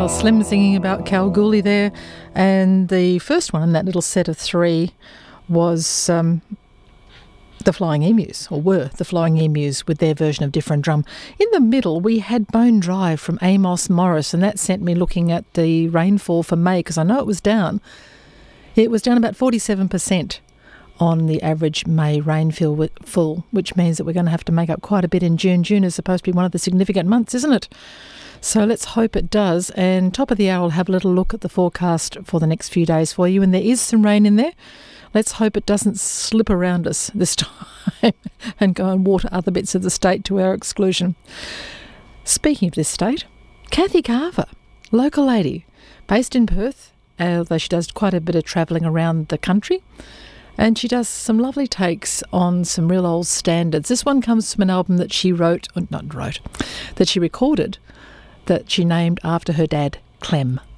Slim singing about Kalgoorlie there. And the first one in that little set of three was the Flying Emus, or were the Flying Emus with their version of Different Drum. In the middle, we had Bone Drive from Amos Morris, and that sent me looking at the rainfall for May, because I know it was down. It was down about 47% on the average May rainfall, which means that we're going to have to make up quite a bit in June. June is supposed to be one of the significant months, isn't it? So let's hope it does. And top of the hour, I'll have a little look at the forecast for the next few days for you. And there is some rain in there. Let's hope it doesn't slip around us this time and go and water other bits of the state to our exclusion. Speaking of this state, Kathy Carver, local lady, based in Perth, although she does quite a bit of travelling around the country. And she does some lovely takes on some real old standards. This one comes from an album that she recorded, that she named after her dad, Clem.